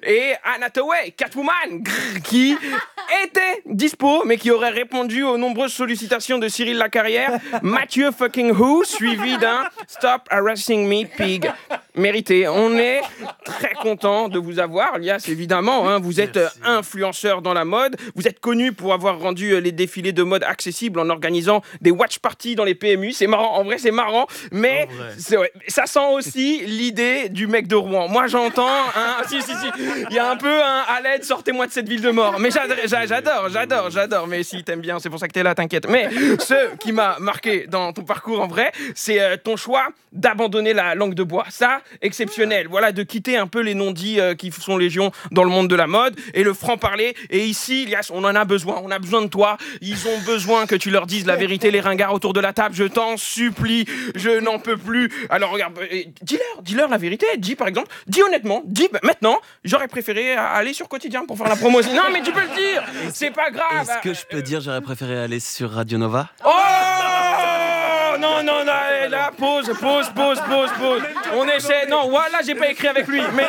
et Anne Hathaway, Catwoman, qui était dispo, mais qui aurait répondu aux nombreuses sollicitations de Cyril Lacarrière. Mathieu fucking Who, suivi d'un Stop Harassing Me, Pig. Mérité. On est très content de vous avoir, Lias, évidemment. Hein. Vous êtes influenceur dans la mode. Vous êtes connu pour avoir rendu les défilés de mode accessibles en organisant des watch parties dans les PMU. C'est marrant. En vrai, c'est marrant. Mais ça sent aussi l'idée du mec de Rouen. Moi, j'entends. Si. Il y a un peu un à l'aide, sortez-moi de cette ville de mort. Mais j'adore. Mais si, t'aimes bien. C'est pour ça que t'es là, t'inquiète. Mais ce qui m'a marqué dans ton parcours, en vrai, c'est ton choix d'abandonner la langue de bois. Ça, exceptionnel. Voilà, de quitter un peu les non-dits qui sont légion dans le monde de la mode et le franc-parler. Et ici, Lias, on en a besoin. On a besoin de toi. Ils ont besoin que tu leur dises la vérité, les ringards autour de la table. Je t'en supplie. Je n'en peux plus. Alors, regarde, dis-leur la vérité. Dis, par exemple, dis honnêtement, maintenant, j'aurais préféré aller sur Quotidien pour faire la promotion. Non, mais tu peux le dire. C'est pas grave. Est-ce que je peux dire j'aurais préféré aller sur Radio Nova? Oh non, là, pause. On essaie. Non, voilà, j'ai pas écrit avec lui. Mais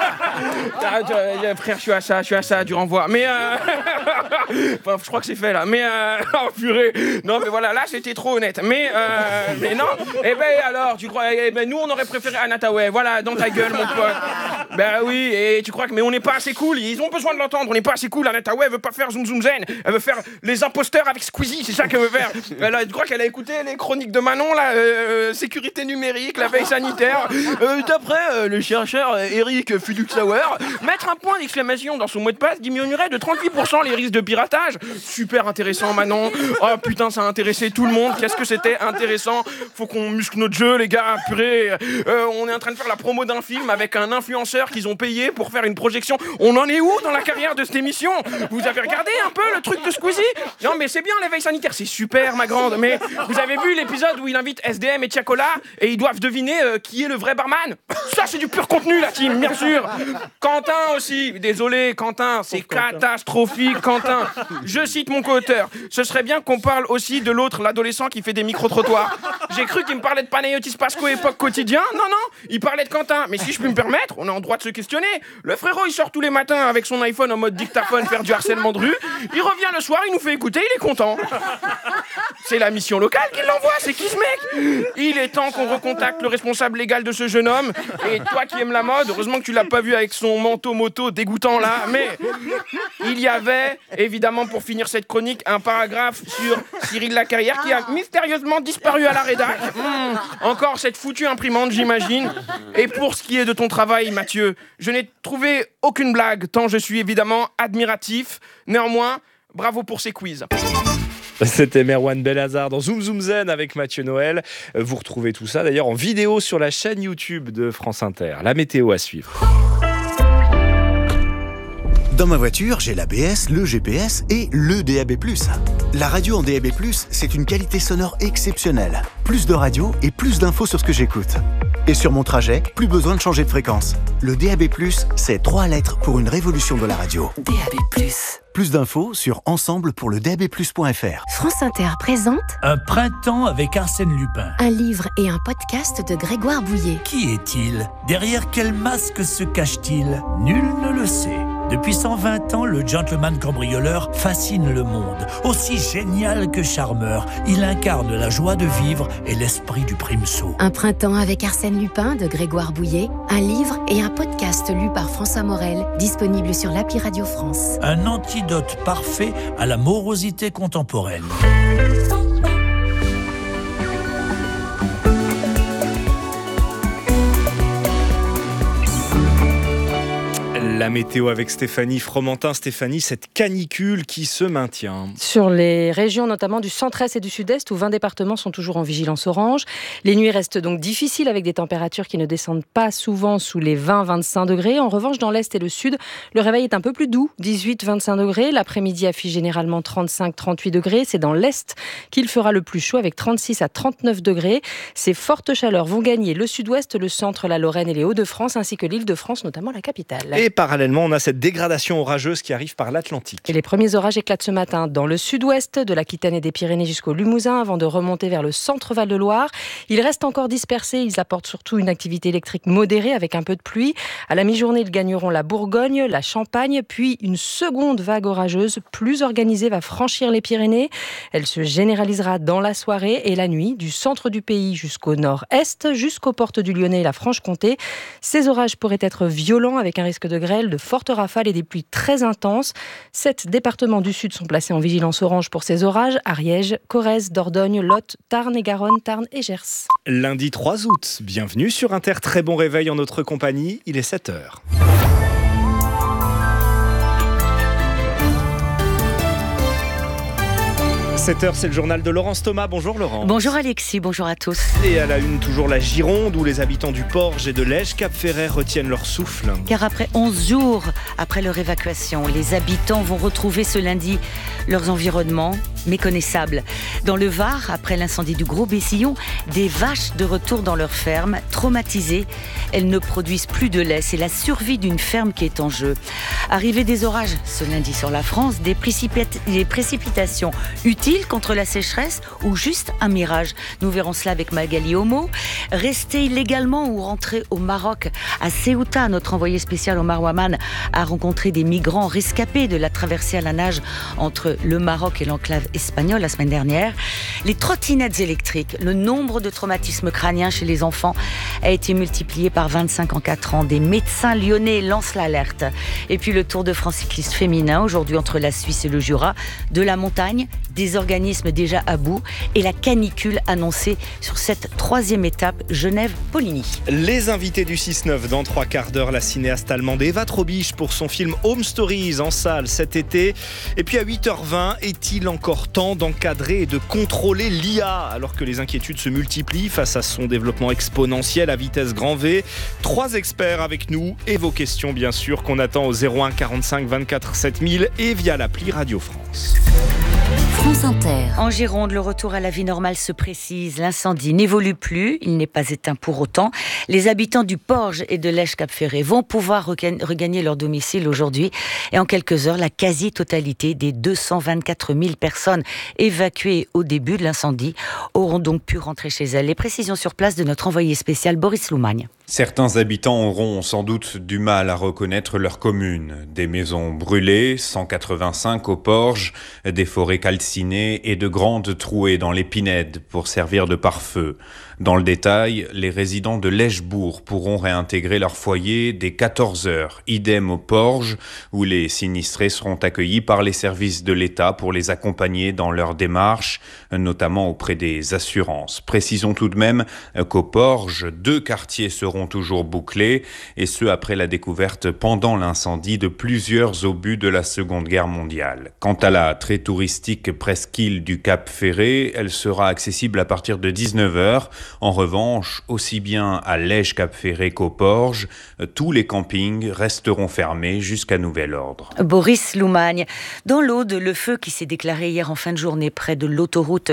frère, je suis à ça du renvoi. Mais enfin, je crois que c'est fait là. Mais oh purée. Non, mais voilà, là, c'était trop honnête. Mais non. Eh ben alors, tu crois nous, on aurait préféré Anne Hathaway. Voilà, dans ta gueule, mon pote. Ben oui. Et tu crois que mais on n'est pas assez cool. Ils ont besoin de l'entendre. On n'est pas assez cool. Anne Hathaway veut pas faire zoom zoom zen. Elle veut faire les imposteurs avec Squeezie. C'est ça qu'elle veut faire. Tu crois qu'elle a écouté les chroniques de Manon là, sécurité numérique, la veille sanitaire. D'après le chercheur Eric Fiduxauer, mettre un point d'exclamation dans son mot de passe diminuerait de 38% les risques de piratage. Super intéressant, Manon. Oh putain, ça a intéressé tout le monde. Qu'est-ce que c'était intéressant. Faut qu'on muscle notre jeu, les gars. Purée. On est en train de faire la promo d'un film avec un influenceur qu'ils ont payé pour faire une projection. On en est où dans la carrière de cette émission? Vous avez regardé un peu le truc de Squeezie? Non, mais c'est bien, les veilles sanitaires. C'est super, ma grande. Mais vous avez vu l'épisode où il invite SDM et Tiakola et ils doivent deviner qui est le vrai barman? Ça, c'est du pur contenu, la team, bien sûr. Quentin aussi. Désolé, Quentin, c'est catastrophique, Quentin. Je cite mon co-auteur. Ce serait bien qu'on parle aussi de l'autre, l'adolescent qui fait des micro-trottoirs. J'ai cru qu'il me parlait de Panayotis Pasco époque Quotidien. Non, il parlait de Quentin. Mais si je puis me permettre, on est en droit de se questionner. Le frérot, il sort tous les matins avec son iPhone en mode dictaphone faire du harcèlement de rue. Il revient le soir, il nous fait écouter, il est content. C'est la mission locale qui l'envoie, c'est qui ce mec? Il est temps qu'on recontacte le responsable légal de ce jeune homme. Et toi qui aimes la mode, heureusement que tu l'as pas vu avec son manteau moto dégoûtant là. Mais il y avait, évidemment, pour finir cette chronique, un paragraphe sur Cyril Lacarrière qui a mystérieusement disparu à la rédac. Encore cette foutue imprimante, j'imagine. Et pour ce qui est de ton travail, Mathieu, je n'ai trouvé aucune blague, tant je suis évidemment admiratif. Néanmoins, bravo pour ces quiz. C'était Merwan Belhazard dans Zoom Zoom Zen avec Mathieu Noël. Vous retrouvez tout ça d'ailleurs en vidéo sur la chaîne YouTube de France Inter. La météo à suivre. Dans ma voiture, j'ai l'ABS, le GPS et le DAB+. La radio en DAB+, c'est une qualité sonore exceptionnelle. Plus de radio et plus d'infos sur ce que j'écoute. Et sur mon trajet, plus besoin de changer de fréquence. Le DAB+, c'est 3 lettres pour une révolution de la radio. DAB+. Plus d'infos sur ensemble-pour-le-DAB+.fr. France Inter présente Un printemps avec Arsène Lupin. un livre et un podcast de Grégoire Bouillet. Qui est-il? Derrière quel masque se cache-t-il? Nul ne le sait. Depuis 120 ans, le gentleman cambrioleur fascine le monde. Aussi génial que charmeur, il incarne la joie de vivre et l'esprit du primesaut. Un printemps avec Arsène Lupin de Grégoire Bouillet, un livre et un podcast lu par François Morel, disponible sur l'appli Radio France. Un antidote parfait à la morosité contemporaine. La météo avec Stéphanie Fromentin. Stéphanie, cette canicule qui se maintient. Sur les régions notamment du centre-est et du sud-est où 20 départements sont toujours en vigilance orange. Les nuits restent donc difficiles avec des températures qui ne descendent pas souvent sous les 20-25 degrés. En revanche, dans l'est et le sud, le réveil est un peu plus doux, 18-25 degrés. L'après-midi affiche généralement 35-38 degrés. C'est dans l'est qu'il fera le plus chaud avec 36 à 39 degrés. Ces fortes chaleurs vont gagner le sud-ouest, le centre, la Lorraine et les Hauts-de-France ainsi que l'Île-de-France, notamment la capitale. Et parallèlement, on a cette dégradation orageuse qui arrive par l'Atlantique. Et les premiers orages éclatent ce matin dans le sud-ouest, de l'Aquitaine et des Pyrénées jusqu'au Limousin, avant de remonter vers le centre Val-de-Loire. Ils restent encore dispersés, ils apportent surtout une activité électrique modérée avec un peu de pluie. À la mi-journée, ils gagneront la Bourgogne, la Champagne, puis une seconde vague orageuse plus organisée va franchir les Pyrénées. Elle se généralisera dans la soirée et la nuit, du centre du pays jusqu'au nord-est, jusqu'aux portes du Lyonnais et la Franche-Comté. Ces orages pourraient être violents avec un risque de grêle, de fortes rafales et des pluies très intenses. 7 départements du sud sont placés en vigilance orange pour ces orages. Ariège, Corrèze, Dordogne, Lot, Tarn et Garonne, Tarn et Gers. Lundi 3 août, bienvenue sur Inter. Très bon réveil en notre compagnie, il est 7h. 7h, c'est le journal de Laurence Thomas. Bonjour Laurence. Bonjour Alexis, bonjour à tous. Et à la une, toujours la Gironde, où les habitants du Porge et de Lège-Cap-Ferret retiennent leur souffle. Car après 11 jours après leur évacuation, les habitants vont retrouver ce lundi leurs environnements méconnaissables. Dans le Var, après l'incendie du Gros Bessillon, des vaches de retour dans leur ferme, traumatisées. Elles ne produisent plus de lait. C'est la survie d'une ferme qui est en jeu. Arrivée des orages ce lundi sur la France, des précipitations utiles contre la sécheresse ou juste un mirage. Nous verrons cela avec Magali Homo. Rester illégalement ou rentrer au Maroc. À Ceuta, notre envoyé spécial Omar Waman a rencontré des migrants rescapés de la traversée à la nage entre le Maroc et l'enclave espagnole la semaine dernière. Les trottinettes électriques, le nombre de traumatismes crâniens chez les enfants a été multiplié par 25 en 4 ans. Des médecins lyonnais lancent l'alerte. Et puis le Tour de France cycliste féminin, aujourd'hui entre la Suisse et le Jura, de la montagne, des organismes déjà à bout et la canicule annoncée sur cette 3e étape Genève-Poligny. Les invités du 6-9 dans 3 quarts d'heure, la cinéaste allemande Eva Trobisch pour son film Home Stories en salle cet été. Et puis à 8h20, est-il encore temps d'encadrer et de contrôler l'IA alors que les inquiétudes se multiplient face à son développement exponentiel à vitesse grand V? 3 experts avec nous et vos questions bien sûr qu'on attend au 01 45 24 7000 et via l'appli Radio France. France Inter. En Gironde, le retour à la vie normale se précise. L'incendie n'évolue plus, il n'est pas éteint pour autant. Les habitants du Porge et de Lège-Cap-Ferret vont pouvoir regagner leur domicile aujourd'hui. Et en quelques heures, la quasi-totalité des 224 000 personnes évacuées au début de l'incendie auront donc pu rentrer chez elles. Les précisions sur place de notre envoyé spécial Boris Loumagne. Certains habitants auront sans doute du mal à reconnaître leur commune. Des maisons brûlées, 185 au Porge, des forêts calcinées et de grandes trouées dans les pinèdes pour servir de pare-feu. Dans le détail, les résidents de Lèchebourg pourront réintégrer leur foyer dès 14h. Idem au Porge, où les sinistrés seront accueillis par les services de l'État pour les accompagner dans leurs démarches, notamment auprès des assurances. Précisons tout de même qu'au Porge, 2 quartiers seront toujours bouclés, et ce après la découverte pendant l'incendie de plusieurs obus de la Seconde Guerre mondiale. Quant à la très touristique presqu'île du Cap Ferret, elle sera accessible à partir de 19h. En revanche, aussi bien à Lège-Cap-Ferret qu'au Porge, tous les campings resteront fermés jusqu'à nouvel ordre. Boris Loumagne. Dans l'Aude, le feu qui s'est déclaré hier en fin de journée près de l'autoroute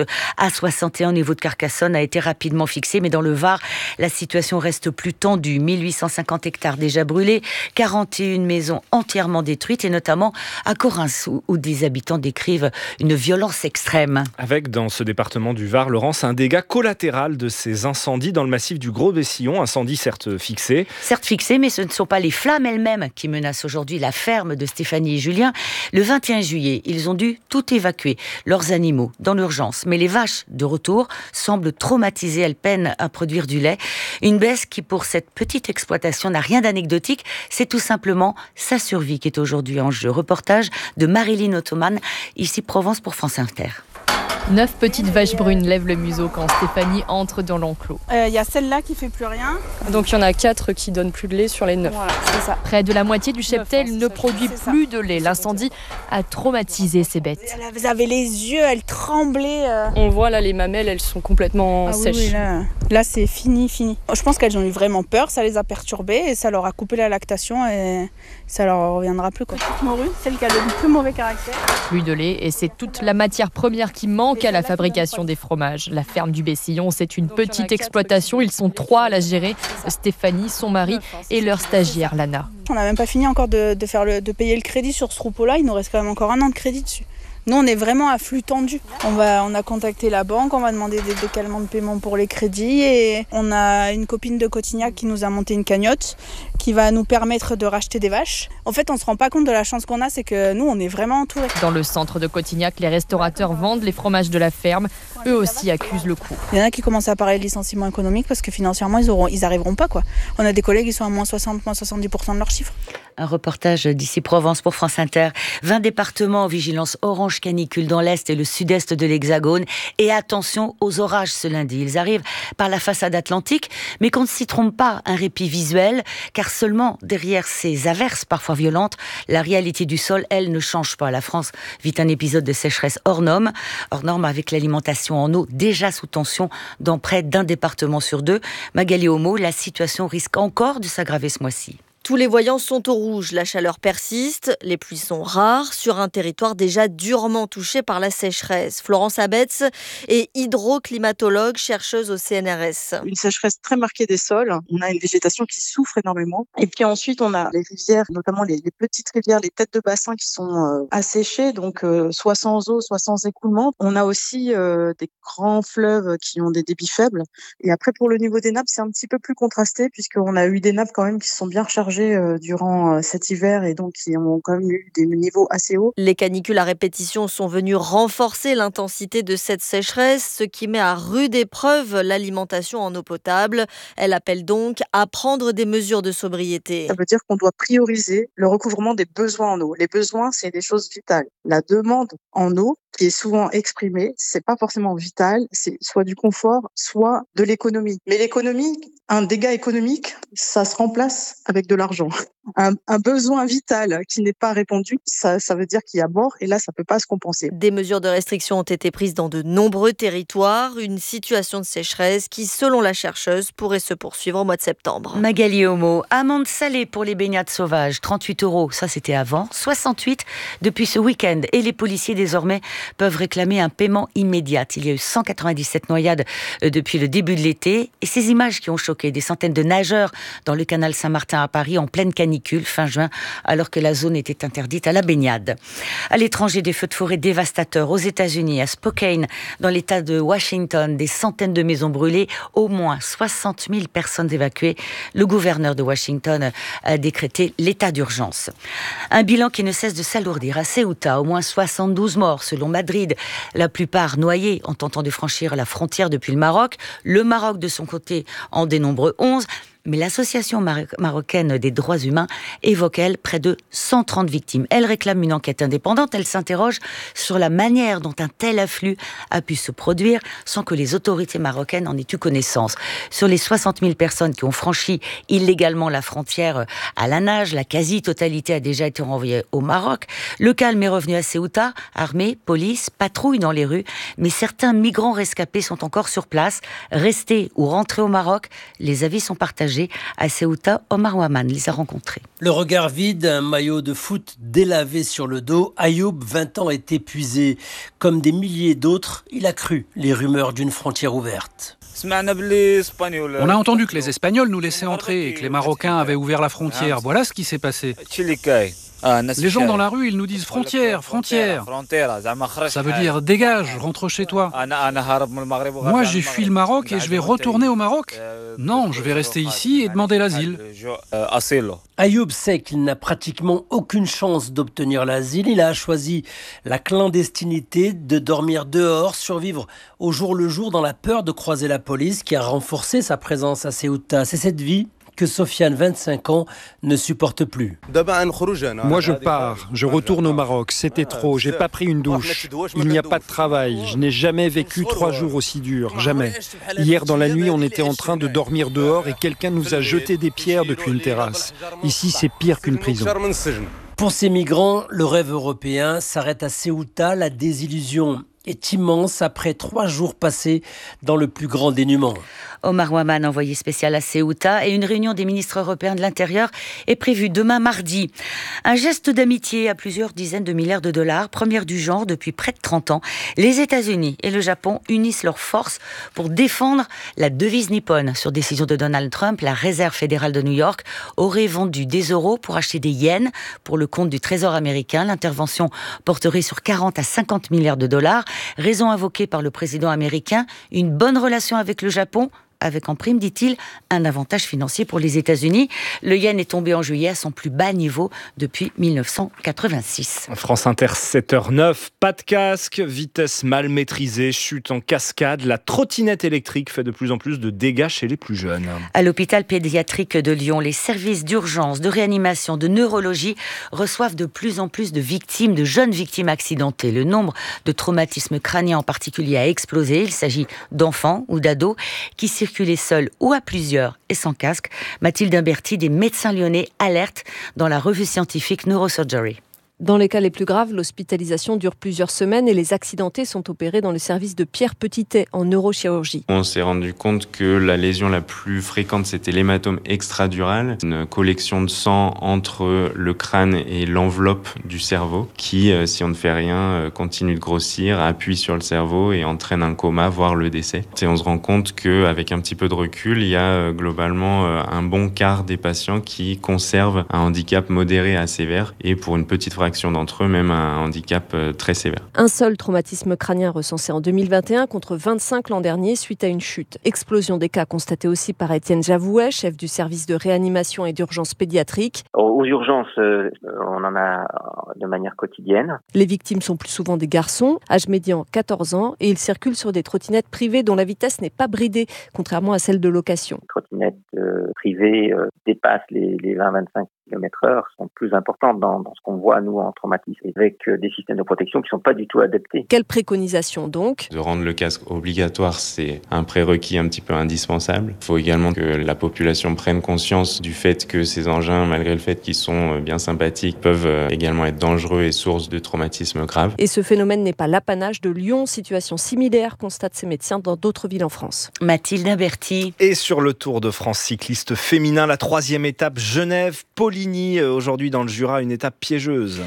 A61 au niveau de Carcassonne a été rapidement fixé, mais dans le Var, la situation reste plus tendue. 1850 hectares déjà brûlés, 41 maisons entièrement détruites, et notamment à Correns, où des habitants décrivent une violence extrême. Avec, dans ce département du Var, Laurence, un dégât collatéral de ces incendies dans le massif du Gros Bessillon. Incendie certes fixé. Certes fixé, mais ce ne sont pas les flammes elles-mêmes qui menacent aujourd'hui la ferme de Stéphanie et Julien. Le 21 juillet, ils ont dû tout évacuer, leurs animaux, dans l'urgence. Mais les vaches, de retour, semblent traumatisées. Elles peinent à produire du lait. Une baisse qui, pour cette petite exploitation, n'a rien d'anecdotique. C'est tout simplement sa survie qui est aujourd'hui en jeu. Reportage de Marilyn Ottoman, ici Provence pour France Inter. 9 petites vaches brunes lèvent le museau quand Stéphanie entre dans l'enclos. Il y a celle-là qui fait plus rien. Donc il y en a 4 qui donnent plus de lait sur les 9. Voilà, c'est ça. Près de la moitié du cheptel ne produit plus de lait. L'incendie a traumatisé ces bêtes. Elles avaient les yeux, elles tremblaient. On voit là les mamelles, elles sont complètement sèches. Oui, là. Là, c'est fini. Je pense qu'elles ont eu vraiment peur, ça les a perturbées et ça leur a coupé la lactation et ça leur reviendra plus. Petite morue, celle qui a le plus mauvais caractère. Plus de lait et c'est toute la matière première qui manque à la fabrication des fromages. La ferme du Bessillon, c'est une petite exploitation. Ils sont 3 à la gérer. Stéphanie, son mari et leur stagiaire Lana. On n'a même pas fini encore de payer le crédit sur ce troupeau-là. Il nous reste quand même encore 1 an de crédit dessus. Nous, on est vraiment à flux tendu. On a contacté la banque, on va demander des décalements de paiement pour les crédits et on a une copine de Cotignac qui nous a monté une cagnotte qui va nous permettre de racheter des vaches. En fait, on ne se rend pas compte de la chance qu'on a, c'est que nous, on est vraiment entourés. Dans le centre de Cotignac, les restaurateurs vendent les fromages de la ferme. Eux aussi accusent le coup. Il y en a qui commencent à parler de licenciement économique parce que financièrement, ils arriveront pas. On a des collègues qui sont à moins 60, moins 70% de leurs chiffres. Un reportage d'ici Provence pour France Inter. 20 départements en vigilance orange canicule dans l'Est et le Sud-Est de l'Hexagone. Et attention aux orages ce lundi. Ils arrivent par la façade atlantique, mais qu'on ne s'y trompe pas, un répit visuel, car seulement derrière ces averses parfois violentes, la réalité du sol, elle, ne change pas. La France vit un épisode de sécheresse hors norme avec l'alimentation en eau déjà sous tension dans près d'un département sur 2. Magali Homo, la situation risque encore de s'aggraver ce mois-ci. Tous les voyants sont au rouge, la chaleur persiste, les pluies sont rares sur un territoire déjà durement touché par la sécheresse. Florence Abetz est hydroclimatologue, chercheuse au CNRS. Une sécheresse très marquée des sols, on a une végétation qui souffre énormément. Et puis ensuite, on a les rivières, notamment les petites rivières, les têtes de bassin qui sont asséchées, donc soit sans eau, soit sans écoulement. On a aussi des grands fleuves qui ont des débits faibles. Et après, pour le niveau des nappes, c'est un petit peu plus contrasté puisqu'on a eu des nappes quand même qui sont bien rechargées durant cet hiver et donc qui ont quand même eu des niveaux assez hauts. Les canicules à répétition sont venues renforcer l'intensité de cette sécheresse, ce qui met à rude épreuve l'alimentation en eau potable. Elle appelle donc à prendre des mesures de sobriété. Ça veut dire qu'on doit prioriser le recouvrement des besoins en eau. Les besoins, c'est des choses vitales. La demande en eau, qui est souvent exprimée, c'est pas forcément vital, c'est soit du confort, soit de l'économie. Mais l'économie, un dégât économique, ça se remplace avec de l'argent. Un besoin vital qui n'est pas répondu, ça veut dire qu'il y a mort et là, ça peut pas se compenser. Des mesures de restriction ont été prises dans de nombreux territoires, une situation de sécheresse qui, selon la chercheuse, pourrait se poursuivre au mois de septembre. Magali Homo, amende salée pour les baignades sauvages, 38 €, ça c'était avant, 68 depuis ce week-end. Et les policiers désormais peuvent réclamer un paiement immédiat. Il y a eu 197 noyades depuis le début de l'été. Et ces images qui ont choqué des centaines de nageurs dans le canal Saint-Martin à Paris en pleine canicule fin juin, alors que la zone était interdite à la baignade. À l'étranger, des feux de forêt dévastateurs aux États-Unis, à Spokane, dans l'État de Washington, des centaines de maisons brûlées, au moins 60 000 personnes évacuées. Le gouverneur de Washington a décrété l'état d'urgence. Un bilan qui ne cesse de s'alourdir. À Ceuta, au moins 72 morts selon Madrid, la plupart noyés en tentant de franchir la frontière depuis le Maroc. Le Maroc, de son côté, en dénombre 11. Mais l'association marocaine des droits humains évoque, elle, près de 130 victimes. Elle réclame une enquête indépendante. Elle s'interroge sur la manière dont un tel afflux a pu se produire sans que les autorités marocaines en aient eu connaissance. Sur les 60 000 personnes qui ont franchi illégalement la frontière à la nage, la quasi-totalité a déjà été renvoyée au Maroc. Le calme est revenu à Ceuta. Armée, police, patrouille dans les rues. Mais certains migrants rescapés sont encore sur place. Restés ou rentrés au Maroc, les avis sont partagés. À Ceuta, Omar Waman les a rencontrés. Le regard vide, un maillot de foot délavé sur le dos, Ayoub, 20 ans, est épuisé. Comme des milliers d'autres, il a cru les rumeurs d'une frontière ouverte. On a entendu que les Espagnols nous laissaient entrer et que les Marocains avaient ouvert la frontière. Voilà ce qui s'est passé. Les gens dans la rue, ils nous disent frontière, frontière. Ça veut dire dégage, rentre chez toi. Moi, j'ai fui le Maroc et je vais retourner au Maroc. Non, je vais rester ici et demander l'asile. Ayoub sait qu'il n'a pratiquement aucune chance d'obtenir l'asile. Il a choisi la clandestinité, de dormir dehors, survivre au jour le jour dans la peur de croiser la police qui a renforcé sa présence à Ceuta. C'est cette vie que Sofiane, 25 ans, ne supporte plus. Moi je pars, je retourne au Maroc, c'était trop, j'ai pas pris une douche. Il n'y a pas de travail, je n'ai jamais vécu 3 jours aussi durs, jamais. Hier dans la nuit, on était en train de dormir dehors et quelqu'un nous a jeté des pierres depuis une terrasse. Ici c'est pire qu'une prison. Pour ces migrants, le rêve européen s'arrête à Ceuta, la désillusion est immense après 3 jours passés dans le plus grand dénuement. Omar Ouaman, envoyé spécial à Ceuta, et une réunion des ministres européens de l'Intérieur est prévue demain mardi. Un geste d'amitié à plusieurs dizaines de milliards de dollars, première du genre depuis près de 30 ans. Les États-Unis et le Japon unissent leurs forces pour défendre la devise nippone. Sur décision de Donald Trump, la Réserve fédérale de New York aurait vendu des euros pour acheter des yens pour le compte du Trésor américain. L'intervention porterait sur 40 à 50 milliards de dollars. Raison invoquée par le président américain, une bonne relation avec le Japon, avec en prime, dit-il, un avantage financier pour les États-Unis. Le yen est tombé en juillet à son plus bas niveau depuis 1986. France Inter, 7h09, pas de casque, vitesse mal maîtrisée, chute en cascade. La trottinette électrique fait de plus en plus de dégâts chez les plus jeunes. À l'hôpital pédiatrique de Lyon, les services d'urgence, de réanimation, de neurologie reçoivent de plus en plus de victimes, de jeunes victimes accidentées. Le nombre de traumatismes crâniens en particulier a explosé. Il s'agit d'enfants ou d'ados qui circulent seuls ou à plusieurs et sans casque. Mathilde Imberti, des médecins lyonnais, alerte dans la revue scientifique Neurosurgery. Dans les cas les plus graves, l'hospitalisation dure plusieurs semaines et les accidentés sont opérés dans le service de Pierre Petitet en neurochirurgie. On s'est rendu compte que la lésion la plus fréquente, c'était l'hématome extradural, une collection de sang entre le crâne et l'enveloppe du cerveau qui, si on ne fait rien, continue de grossir, appuie sur le cerveau et entraîne un coma, voire le décès. Et on se rend compte qu'avec un petit peu de recul, il y a globalement un bon quart des patients qui conservent un handicap modéré à sévère et pour une petite fraction d'entre eux, même un handicap très sévère. Un seul traumatisme crânien recensé en 2021 contre 25 l'an dernier suite à une chute. Explosion des cas constatée aussi par Étienne Javouet, chef du service de réanimation et d'urgence pédiatrique. Aux urgences, on en a de manière quotidienne. Les victimes sont plus souvent des garçons, âge médian 14 ans, et ils circulent sur des trottinettes privées dont la vitesse n'est pas bridée, contrairement à celle de location. Les trottinettes privées dépassent les 20-25 km/h, sont plus importantes dans ce qu'on voit, nous, en traumatisme, avec des systèmes de protection qui ne sont pas du tout adaptés. Quelle préconisation donc ? De rendre le casque obligatoire, c'est un prérequis un petit peu indispensable. Il faut également que la population prenne conscience du fait que ces engins, malgré le fait qu'ils sont bien sympathiques, peuvent également être dangereux et source de traumatismes graves. Et ce phénomène n'est pas l'apanage de Lyon. Situation similaire, constatent ces médecins dans d'autres villes en France. Mathilde Imberti. Et sur le Tour de France cycliste féminin, la 3e étape, Genève-Poligny, aujourd'hui dans le Jura, une étape piégeuse.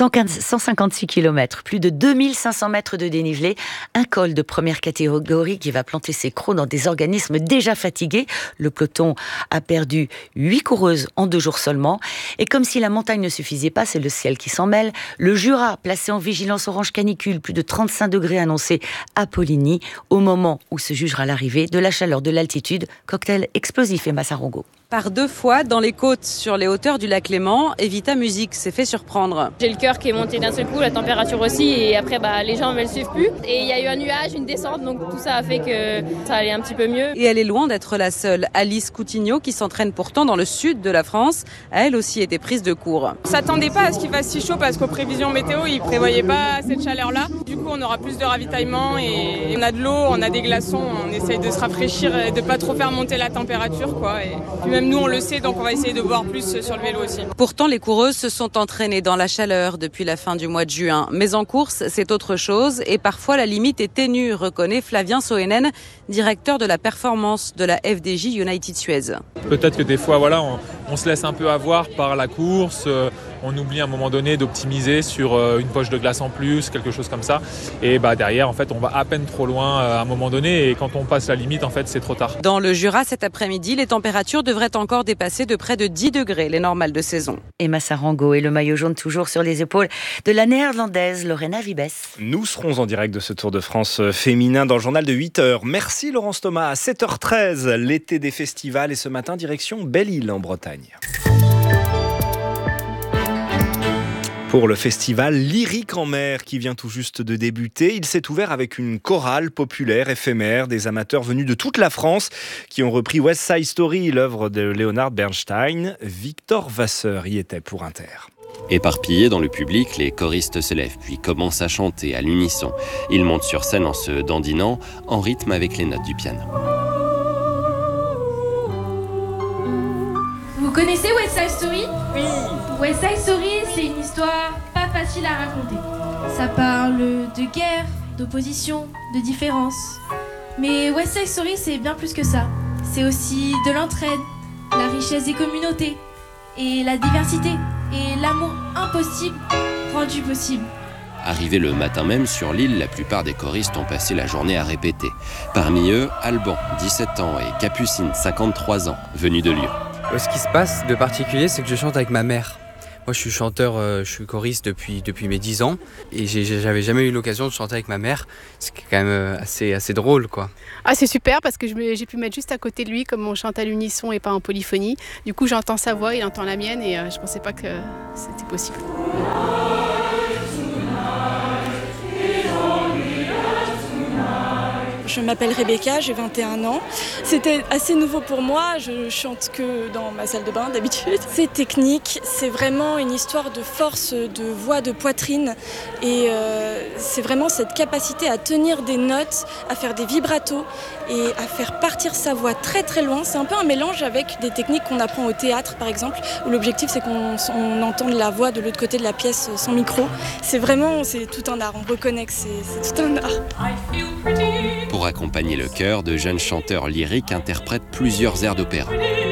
156 km, plus de 2500 mètres de dénivelé, un col de première catégorie qui va planter ses crocs dans des organismes déjà fatigués. Le peloton a perdu 8 coureuses en 2 jours seulement. Et comme si la montagne ne suffisait pas, c'est le ciel qui s'en mêle. Le Jura, placé en vigilance orange canicule, plus de 35 degrés annoncés à Poligny, au moment où se jugera l'arrivée de la chaleur de l'altitude. Cocktail explosif et Massarongo. Par 2 fois, dans les côtes, sur les hauteurs du lac Léman, Evita Musique s'est fait surprendre. J'ai le cœur qui est monté d'un seul coup, la température aussi, et après les jambes elles suivent plus. Et il y a eu un nuage, une descente, donc tout ça a fait que ça allait un petit peu mieux. Et elle est loin d'être la seule. Alice Coutinho, qui s'entraîne pourtant dans le sud de la France, a elle aussi été prise de court. On s'attendait pas à ce qu'il fasse si chaud parce qu'aux prévisions météo, ils prévoyaient pas cette chaleur-là. Du coup, on aura plus de ravitaillement et on a de l'eau, on a des glaçons, on essaye de se rafraîchir et de pas trop faire monter la température, quoi. Et puis même nous, on le sait, donc on va essayer de boire plus sur le vélo aussi. Pourtant, les coureuses se sont entraînées dans la chaleur depuis la fin du mois de juin. Mais en course, c'est autre chose et parfois la limite est ténue, reconnaît Flavien Soenen, directeur de la performance de la FDJ United Suez. Peut-être que des fois, on se laisse un peu avoir par la course, on oublie à un moment donné d'optimiser sur une poche de glace en plus, quelque chose comme ça. Et derrière, en fait, on va à peine trop loin à un moment donné et quand on passe la limite, en fait, c'est trop tard. Dans le Jura, cet après-midi, les températures devraient encore dépasser de près de 10 degrés les normales de saison. Emma Sarango et le maillot jaune toujours sur les épaules de la néerlandaise Lorena Vibes. Nous serons en direct de ce Tour de France féminin dans le journal de 8h. Merci Laurence Thomas. À 7h13, l'été des festivals et ce matin, direction Belle-Île en Bretagne. Pour le festival Lyrique en mer qui vient tout juste de débuter, il s'est ouvert avec une chorale populaire éphémère, des amateurs venus de toute la France qui ont repris West Side Story, l'œuvre de Leonard Bernstein. Victor Vasseur y était pour Inter. Éparpillés dans le public, les choristes se lèvent puis commencent à chanter à l'unisson. Ils montent sur scène en se dandinant, en rythme avec les notes du piano. Vous connaissez West Side Story ? Oui. West Side Story, c'est une histoire pas facile à raconter. Ça parle de guerre, d'opposition, de différence. Mais West Side Story, c'est bien plus que ça. C'est aussi de l'entraide, la richesse des communautés, et la diversité, et l'amour impossible rendu possible. Arrivés le matin même sur l'île, la plupart des choristes ont passé la journée à répéter. Parmi eux, Alban, 17 ans, et Capucine, 53 ans, venus de Lyon. Ce qui se passe de particulier, c'est que je chante avec ma mère. Moi, je suis chanteur, je suis choriste depuis mes 10 ans et j'avais jamais eu l'occasion de chanter avec ma mère. C'est quand même assez drôle, quoi. Ah, c'est super parce que j'ai pu mettre juste à côté de lui, comme on chante à l'unisson et pas en polyphonie. Du coup, j'entends sa voix, il entend la mienne et je pensais pas que c'était possible. Je m'appelle Rebecca, j'ai 21 ans. C'était assez nouveau pour moi, je chante que dans ma salle de bain d'habitude. C'est technique, c'est vraiment une histoire de force, de voix, de poitrine. Et c'est vraiment cette capacité à tenir des notes, à faire des vibratos et à faire partir sa voix très très loin. C'est un peu un mélange avec des techniques qu'on apprend au théâtre par exemple, où l'objectif c'est qu'on entende la voix de l'autre côté de la pièce sans micro. C'est tout un art, on reconnaît que c'est tout un art. Pour accompagner le chœur, de jeunes chanteurs lyriques interprètent plusieurs airs d'opéra.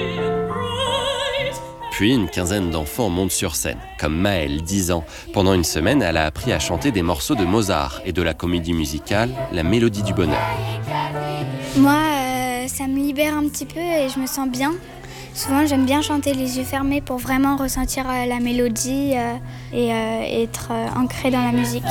Puis une quinzaine d'enfants montent sur scène, comme Maëlle, 10 ans. Pendant une semaine, elle a appris à chanter des morceaux de Mozart et de la comédie musicale La Mélodie du bonheur. Moi, ça me libère un petit peu et je me sens bien. Souvent, j'aime bien chanter les yeux fermés pour vraiment ressentir la mélodie et être ancré dans la musique.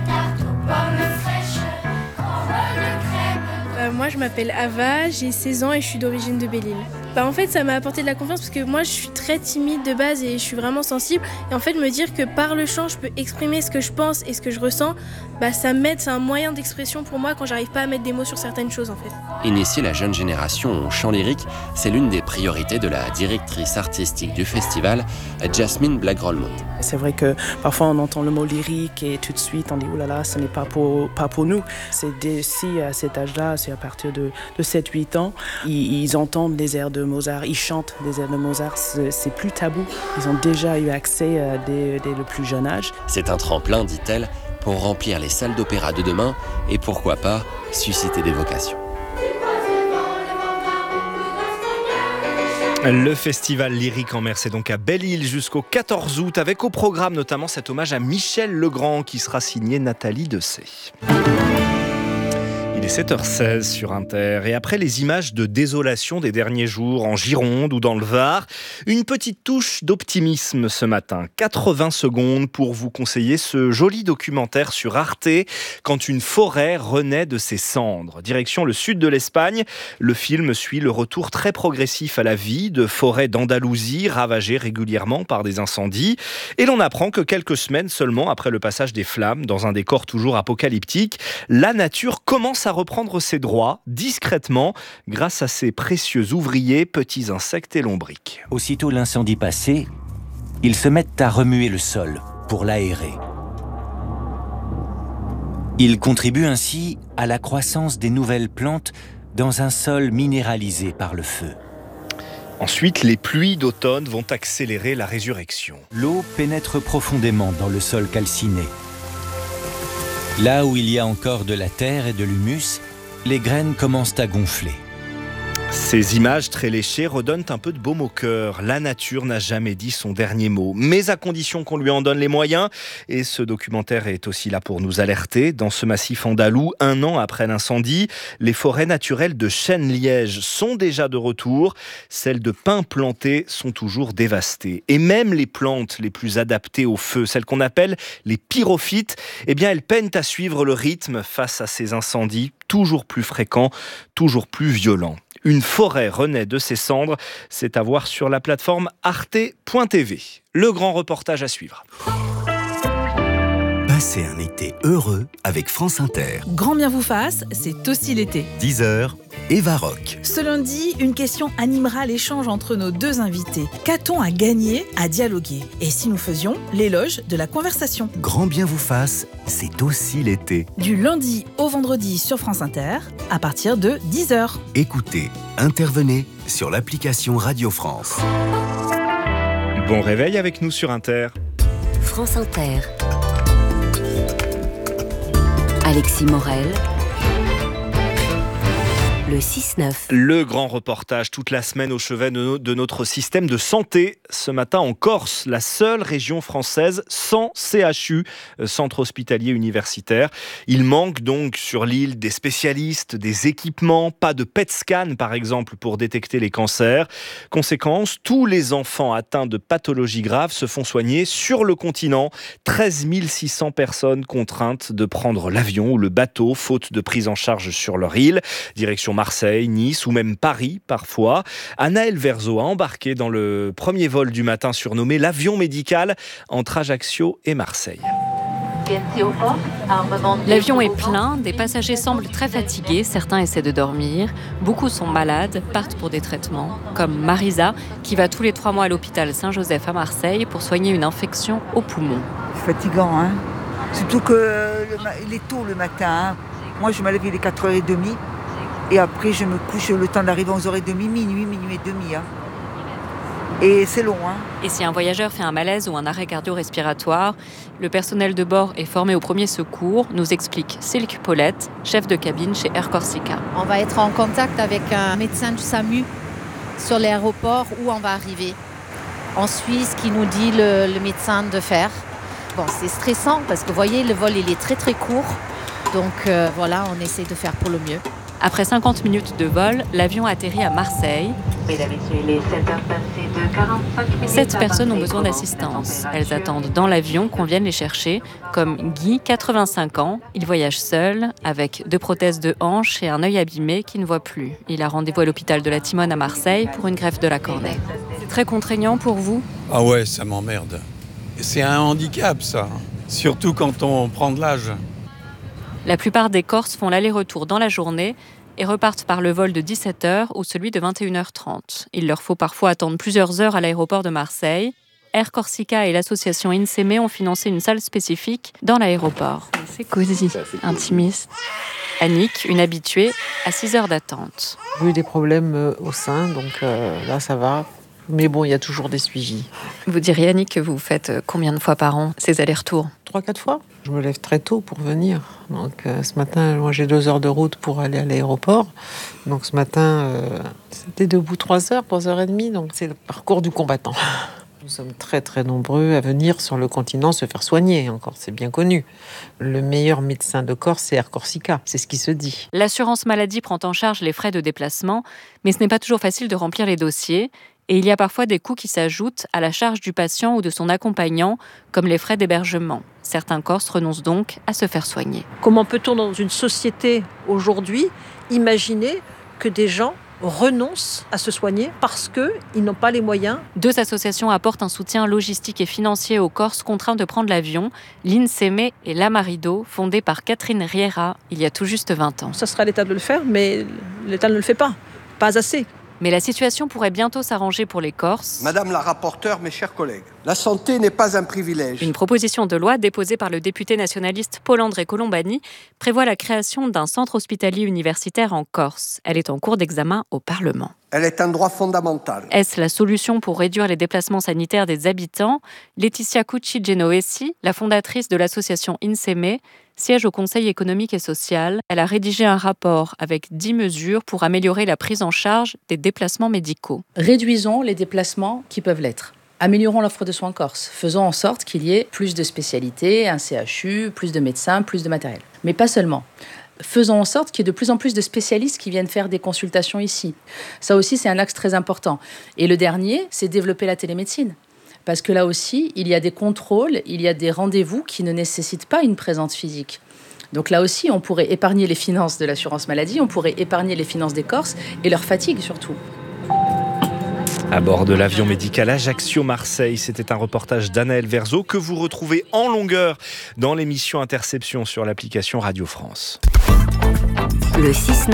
Moi, je m'appelle Ava, j'ai 16 ans et je suis d'origine de Belle-Île. En fait, ça m'a apporté de la confiance parce que moi, je suis très timide de base et je suis vraiment sensible. Et en fait, me dire que par le chant, je peux exprimer ce que je pense et ce que je ressens, ça m'aide, c'est un moyen d'expression pour moi quand j'arrive pas à mettre des mots sur certaines choses, en fait. Initier la jeune génération au chant lyrique, c'est l'une des priorités de la directrice artistique du festival, Jasmine Blagrolmont. C'est vrai que parfois on entend le mot lyrique et tout de suite on dit « Oh là là, ce n'est pas pour nous ». C'est d'ici à cet âge-là, c'est à partir de 7-8 ans, ils entendent des airs de Mozart, ils chantent des airs de Mozart, c'est plus tabou. Ils ont déjà eu accès dès le plus jeune âge. C'est un tremplin, dit-elle, pour remplir les salles d'opéra de demain et pourquoi pas susciter des vocations. Le festival lyrique en mer, c'est donc à Belle-Île jusqu'au 14 août, avec au programme notamment cet hommage à Michel Legrand qui sera signé Nathalie Dessay. Il est 7h16 sur Inter et après les images de désolation des derniers jours en Gironde ou dans le Var, une petite touche d'optimisme ce matin. 80 secondes pour vous conseiller ce joli documentaire sur Arte, Quand une forêt renaît de ses cendres. Direction le sud de l'Espagne, le film suit le retour très progressif à la vie de forêts d'Andalousie ravagées régulièrement par des incendies. Et l'on apprend que quelques semaines seulement après le passage des flammes, dans un décor toujours apocalyptique, la nature commence à reprendre ses droits, discrètement, grâce à ses précieux ouvriers, petits insectes et lombriques. Aussitôt l'incendie passé, ils se mettent à remuer le sol pour l'aérer. Ils contribuent ainsi à la croissance des nouvelles plantes dans un sol minéralisé par le feu. Ensuite, les pluies d'automne vont accélérer la résurrection. L'eau pénètre profondément dans le sol calciné. Là où il y a encore de la terre et de l'humus, les graines commencent à gonfler. Ces images très léchées redonnent un peu de baume au cœur. La nature n'a jamais dit son dernier mot, mais à condition qu'on lui en donne les moyens. Et ce documentaire est aussi là pour nous alerter. Dans ce massif andalou, 1 an après l'incendie, les forêts naturelles de chênes-lièges sont déjà de retour. Celles de pins plantés sont toujours dévastées. Et même les plantes les plus adaptées au feu, celles qu'on appelle les pyrophytes, elles peinent à suivre le rythme face à ces incendies toujours plus fréquents, toujours plus violents. Une forêt renaît de ses cendres, c'est à voir sur la plateforme arte.tv. Le grand reportage à suivre. Passez un été heureux avec France Inter. Grand bien vous fasse, c'est aussi l'été. 10h, Eva Rock. Ce lundi, une question animera l'échange entre nos deux invités. Qu'a-t-on à gagner à dialoguer? Et si nous faisions l'éloge de la conversation? Grand bien vous fasse, c'est aussi l'été. Du lundi au vendredi sur France Inter, à partir de 10h. Écoutez, intervenez sur l'application Radio France. Bon réveil avec nous sur Inter. France Inter. Alexis Morel, le 6-9. Le grand reportage toute la semaine au chevet de notre système de santé. Ce matin en Corse, la seule région française sans CHU, centre hospitalier universitaire. Il manque donc sur l'île des spécialistes, des équipements, pas de PET scan par exemple pour détecter les cancers. Conséquence, tous les enfants atteints de pathologies graves se font soigner sur le continent. 13 600 personnes contraintes de prendre l'avion ou le bateau, faute de prise en charge sur leur île. Direction Marseille, Nice ou même Paris parfois. Anaëlle Verzo a embarqué dans le premier vol du matin surnommé l'avion médical entre Ajaccio et Marseille. L'avion est plein, des passagers semblent très fatigués, certains essaient de dormir, beaucoup sont malades, partent pour des traitements, comme Marisa qui va tous les 3 mois à l'hôpital Saint-Joseph à Marseille pour soigner une infection au poumon. C'est fatigant, hein. Surtout qu'il est tôt le matin. Hein. Moi je me lève, il est 4h30. Et après, je me couche le temps d'arriver à 11h30, minuit et demi. Hein. Et c'est long. Hein. Et si un voyageur fait un malaise ou un arrêt cardio-respiratoire, le personnel de bord est formé au premier secours, nous explique Silke Paulette, chef de cabine chez Air Corsica. On va être en contact avec un médecin du SAMU sur l'aéroport où on va arriver. On suit ce qu'il nous dit le médecin de faire. Bon, c'est stressant parce que vous voyez, le vol il est très très court. Donc voilà, on essaie de faire pour le mieux. Après 50 minutes de vol, l'avion atterrit à Marseille. Mesdames et messieurs, il est 7h passées de 45 minutes. 7 personnes ont besoin d'assistance. Elles attendent dans l'avion qu'on vienne les chercher, comme Guy, 85 ans. Il voyage seul, avec 2 prothèses de hanche et un œil abîmé qui ne voit plus. Il a rendez-vous à l'hôpital de la Timone à Marseille pour une greffe de la cornée. C'est très contraignant pour vous ? Ah ouais, ça m'emmerde. C'est un handicap, ça. Surtout quand on prend de l'âge. La plupart des Corses font l'aller-retour dans la journée et repartent par le vol de 17h ou celui de 21h30. Il leur faut parfois attendre plusieurs heures à l'aéroport de Marseille. Air Corsica et l'association INSEME ont financé une salle spécifique dans l'aéroport. C'est cosy, intimiste. Annick, une habituée, à 6 heures d'attente. J'ai eu des problèmes au sein, donc là ça va. Mais bon, il y a toujours des suivis. Vous diriez, Annick, que vous faites combien de fois par an ces allers-retours ? 3-4 fois. Je me lève très tôt pour venir. Donc ce matin, moi j'ai 2 heures de route pour aller à l'aéroport. Donc ce matin, c'était debout 3 heures, 3h30. Donc c'est le parcours du combattant. Nous sommes très très nombreux à venir sur le continent se faire soigner. Encore, c'est bien connu. Le meilleur médecin de Corse, c'est Air Corsica. C'est ce qui se dit. L'assurance maladie prend en charge les frais de déplacement, mais ce n'est pas toujours facile de remplir les dossiers. Et il y a parfois des coûts qui s'ajoutent à la charge du patient ou de son accompagnant, comme les frais d'hébergement. Certains Corses renoncent donc à se faire soigner. Comment peut-on, dans une société aujourd'hui, imaginer que des gens renoncent à se soigner parce qu'ils n'ont pas les moyens ? 2 associations apportent un soutien logistique et financier aux Corses contraints de prendre l'avion, l'INSEME et l'Amarido, fondée par Catherine Riera il y a tout juste 20 ans. Ça serait à l'État de le faire, mais l'État ne le fait pas assez. Mais la situation pourrait bientôt s'arranger pour les Corses. Madame la rapporteure, mes chers collègues, la santé n'est pas un privilège. Une proposition de loi déposée par le député nationaliste Paul-André Colombani prévoit la création d'un centre hospitalier universitaire en Corse. Elle est en cours d'examen au Parlement. Elle est un droit fondamental. Est-ce la solution pour réduire les déplacements sanitaires des habitants ? Laetitia Cucci-Genoesi, la fondatrice de l'association INSEME, siège au Conseil économique et social. Elle a rédigé un rapport avec 10 mesures pour améliorer la prise en charge des déplacements médicaux. Réduisons les déplacements qui peuvent l'être. Améliorons l'offre de soins en Corse. Faisons en sorte qu'il y ait plus de spécialités, un CHU, plus de médecins, plus de matériel. Mais pas seulement. Faisons en sorte qu'il y ait de plus en plus de spécialistes qui viennent faire des consultations ici. Ça aussi, c'est un axe très important. Et le dernier, c'est développer la télémédecine. Parce que là aussi, il y a des contrôles, il y a des rendez-vous qui ne nécessitent pas une présence physique. Donc là aussi, on pourrait épargner les finances de l'assurance maladie, on pourrait épargner les finances des Corses et leur fatigue surtout. À bord de l'avion médical Ajaccio-Marseille, c'était un reportage d'Anaëlle Verzo que vous retrouvez en longueur dans l'émission Interception sur l'application Radio France. Le 6-9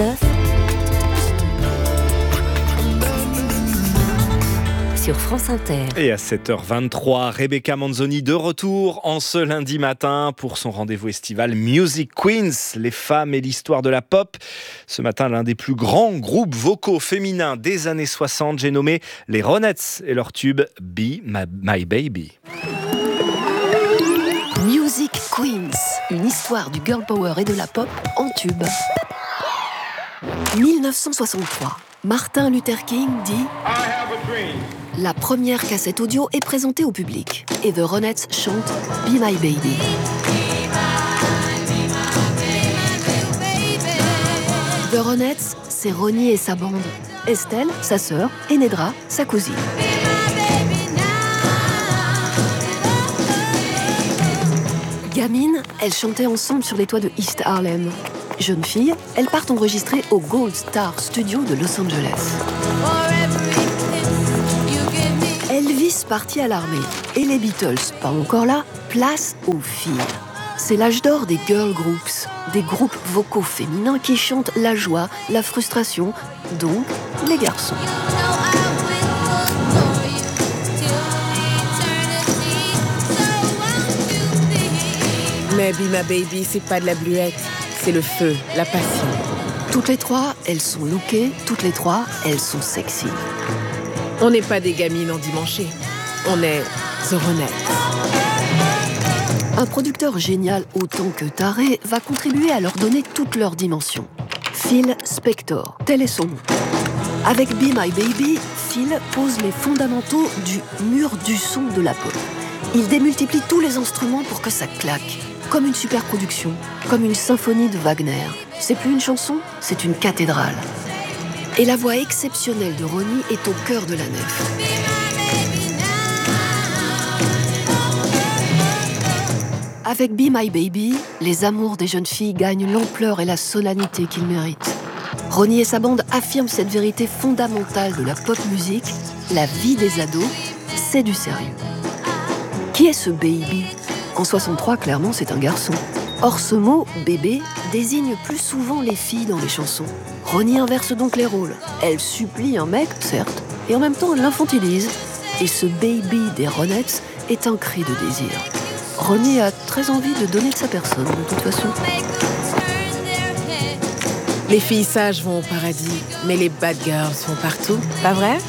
sur France Inter. Et à 7h23, Rebecca Manzoni de retour en ce lundi matin pour son rendez-vous estival Music Queens, les femmes et l'histoire de la pop. Ce matin, l'un des plus grands groupes vocaux féminins des années 60, j'ai nommé les Ronettes et leur tube Be My Baby. Music Queens. Une histoire du girl power et de la pop en tube. 1963. Martin Luther King dit « La première cassette audio est présentée au public et The Ronettes chante « Be My Baby ». The Ronettes, c'est Ronnie et sa bande. Estelle, sa sœur, et Nedra, sa cousine. Gamine, elles chantaient ensemble sur les toits de East Harlem. Jeune fille, elles partent enregistrer au Gold Star Studio de Los Angeles. Elvis partit à l'armée et les Beatles, pas encore là, place aux filles. C'est l'âge d'or des girl groups, des groupes vocaux féminins qui chantent la joie, la frustration, donc les garçons. Mais Be My Baby, c'est pas de la bluette, c'est le feu, la passion. Toutes les trois, elles sont lookées, toutes les trois, elles sont sexy. On n'est pas des gamines endimanchées, on est The Ronettes. Un producteur génial autant que taré va contribuer à leur donner toute leur dimension. Phil Spector, tel est son nom. Avec Be My Baby, Phil pose les fondamentaux du mur du son de la pop. Il démultiplie tous les instruments pour que ça claque. Comme une superproduction, comme une symphonie de Wagner. C'est plus une chanson, c'est une cathédrale. Et la voix exceptionnelle de Ronnie est au cœur de la nef. Avec Be My Baby, les amours des jeunes filles gagnent l'ampleur et la solennité qu'ils méritent. Ronnie et sa bande affirment cette vérité fondamentale de la pop musique, la vie des ados, c'est du sérieux. Qui est ce baby ? En 63, clairement, c'est un garçon. Or, ce mot « bébé » désigne plus souvent les filles dans les chansons. Ronnie inverse donc les rôles. Elle supplie un mec, certes, et en même temps, elle l'infantilise. Et ce baby des Ronettes est un cri de désir. Ronnie a très envie de donner de sa personne, de toute façon. Les filles sages vont au paradis, mais les bad girls vont partout, pas vrai ?